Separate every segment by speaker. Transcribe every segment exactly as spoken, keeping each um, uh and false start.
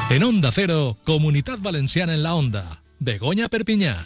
Speaker 1: En Onda Cero, Comunitat Valenciana en la Onda. Begoña Perpinyà.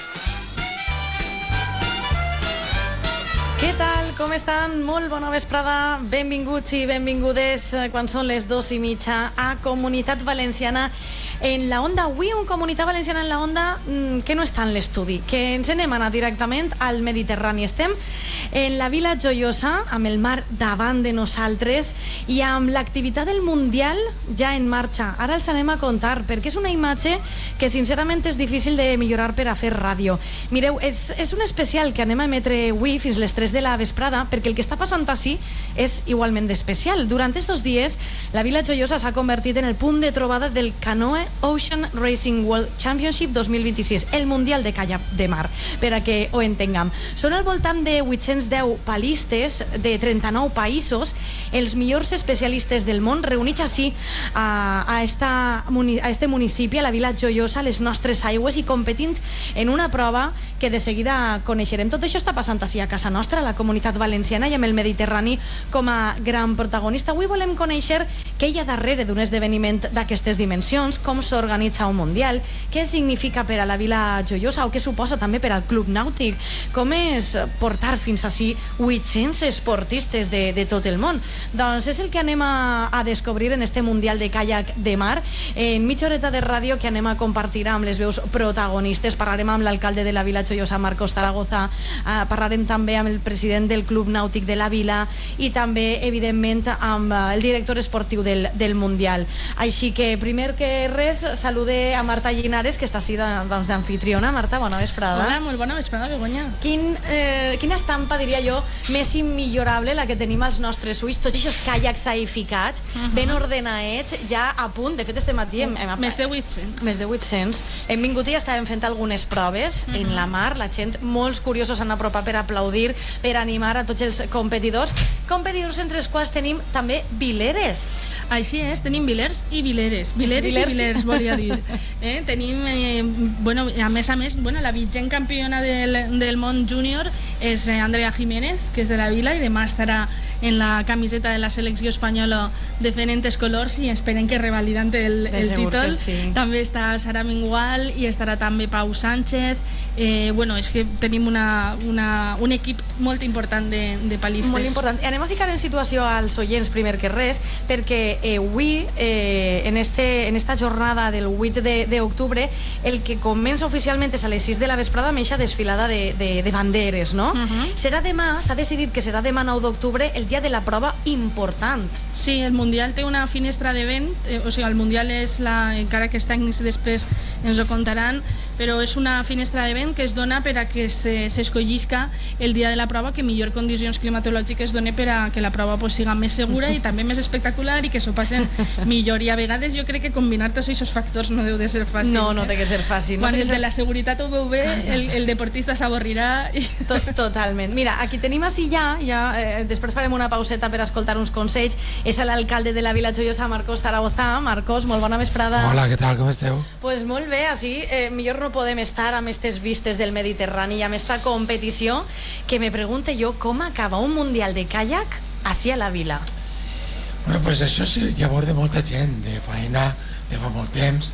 Speaker 2: Què tal? Com estan? Molt bona vesprada. Benvinguts i benvingudes quan són les dos i mitja a Comunitat Valenciana en la Onda. Avui un Comunitat Valenciana en la Onda que no està en l'estudi, que ens n'hem anat directament al Mediterrani. Estem en la Vila Joiosa, amb el mar davant de nosaltres i amb l'activitat del Mundial ja en marxa. Ara els anem a contar, perquè és una imatge que sincerament és difícil de millorar per a fer ràdio. Mireu, és, és un especial que anem a emetre avui fins les tres de la vesprada, perquè el que està passant així és igualment especial. Durant estos dies, la Vila Joiosa s'ha convertit en el punt de trobada del Canoe Ocean Racing World Championship dos mil vint-i-sis, el Mundial de Kayak de Mar, per a que ho entenguem. Són al voltant de vuit-cents deu palistes de trenta-nou països, els millors especialistes del món, reunits així a, a, esta, a este municipi, a la Vila Joiosa, a les nostres aigües, i competint en una prova que de seguida coneixerem. Tot això està passant així a casa nostra, a la Comunitat Valenciana, i amb el Mediterrani com a gran protagonista. Avui volem conèixer què hi ha darrere d'un esdeveniment d'aquestes dimensions, com s'organitza un Mundial, què significa per a la Vila Joiosa o què suposa també per al Club Nàutic, com és portar fins així vuit-cents esportistes de, de tot el món. Doncs és el que anem a, a descobrir en este Mundial de Kayak de Mar, en mitja horeta de ràdio que anem a compartir amb les veus protagonistes. Parlarem amb l'alcalde de la Vila Joiosa, Marcos Zaragoza, eh, parlarem també amb el president del Club Nàutic de la Vila i també, evidentment, amb el director esportiu del, del Mundial. Així que, primer que res, salude a Marta Llinares, que està així d'anfitriona. Marta, bona vesprada.
Speaker 3: Hola, molt bona vesprada, Begoña.
Speaker 2: Quin, eh, quina estampa, diria jo, més immillorable la que tenim als nostres ulls, tots aquests caiacs saificats, uh -huh. ben ordenats, ja a punt. De fet, este matí hem, hem...
Speaker 3: Més de vuit-cents.
Speaker 2: Més de vuit-cents. Hem vingut i estàvem fent algunes proves uh -huh. en la mar. La gent, molts curiosos, s'han apropat per aplaudir, per animar a tots els competidors. Competidors entre els quals tenim també vileres.
Speaker 3: Així és, tenim vilers i vileres. Vileres, vilers. i vilers, volia dir. Eh? Tenim, eh, bueno, a més a més, bueno, la vigent campiona del, del món júnior és Andrea Jiménez, que és de la Vila, i demà estarà en la camiseta de la selecció espanyola diferents colors i esperem que revalidant el, el títol.
Speaker 2: Sí.
Speaker 3: També està Sara Mengual i estarà també Pau Sánchez. Eh, bueno, és que tenim una, una, un equip molt important de, de palistes.
Speaker 2: Molt important. I anem a ficar en situació als oients primer que res, perquè eh, avui, eh, en, este, en esta jornada del vuit d'octubre, el que comença oficialment és a les sis de la vesprada amb eixa desfilada de, de, de banderes, no? Uh-huh. Serà demà, s'ha decidit que serà demà nou d'octubre, el dia de la prova important.
Speaker 3: Sí, el Mundial té una finestra de vent, eh, o sigui, el Mundial és la, encara que els tècnics després ens ho contaran, però és una finestra de vent que es dona per a que s'escollisca el dia de la prova, que millor condicions climatològiques dona per a que la prova pues, siga més segura i també més espectacular i que s'ho passen millor. I a vegades jo crec que combinar tots aquests factors no deu de ser fàcil.
Speaker 2: No, no té que ser fàcil.
Speaker 3: Quan
Speaker 2: no
Speaker 3: el de la seguretat ho veu bé, el, el deportista s'avorrirà. I...
Speaker 2: Tot, totalment. Mira, aquí tenim així ja, ja eh, després farem una pauseta per escoltar uns consells. És l'alcalde de la Vila Joiosa, Marcos Zaragoza. Marcos, molt bona vesprada.
Speaker 4: Hola, què tal, com esteu?
Speaker 2: Pues molt bé, així eh, millor no podem estar amb aquestes vistes del Mediterrani i amb esta competició que me pregunte jo com acaba un Mundial de kayak així a la Vila.
Speaker 4: Bueno, pues això és llavors de molta gent, de feina de fa molt temps.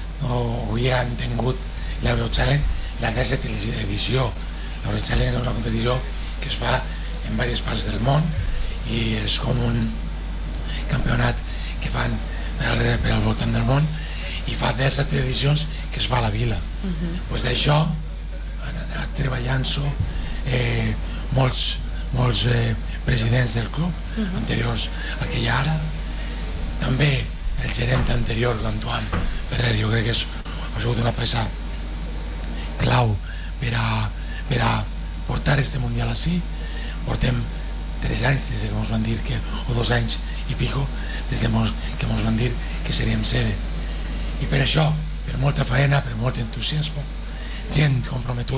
Speaker 4: No, avui han tingut l'Eurochallenge, la desena edició. L'Eurochallenge és una competició que es fa en diverses parts del món i és com un campionat que fan per al, per al voltant del món i fa disset edicions que es fa a la Vila. Uh-huh. Pues d'això han anat treballant-s'ho eh, molts, molts eh, presidents del club, uh-huh. anteriors a que hi ha ara. També el gerent anterior, l'Antoine Ferrer, jo crec que és, ha sigut una peça clau per a, per a portar este Mundial així. Portem tres anys des que ens van dir que, o dos anys i pico, des que ens van dir que seríem sede. I per això, per molta feina, per molt entusiasme, gent comprometuda